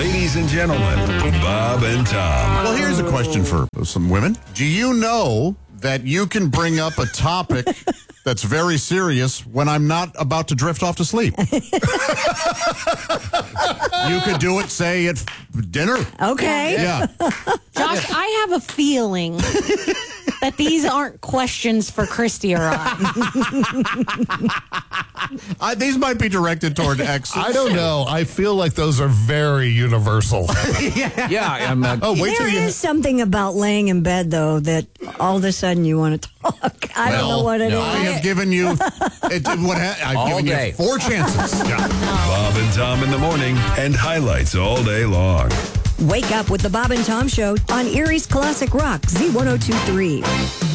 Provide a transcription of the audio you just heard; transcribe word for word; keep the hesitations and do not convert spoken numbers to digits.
Ladies and gentlemen, Bob and Tom. Well, here's a question for some women. Do you know that you can bring up a topic that's very serious when I'm not about to drift off to sleep? You could do it, say, at dinner. Okay. Yeah. Josh, I have a feeling that these aren't questions for Christy or I. I, these might be directed toward exes. I don't know. I feel like those are very universal. Yeah. I'm, uh, Oh, wait There till you... is something about laying in bed, though, that all of a sudden you want to talk. I don't know what it is. no. I have given you... It, what ha- I've All given day. you four chances. Yeah. Bob and Tom in the morning and highlights all day long. Wake up with the Bob and Tom Show on Erie's Classic Rock, Z one oh two three.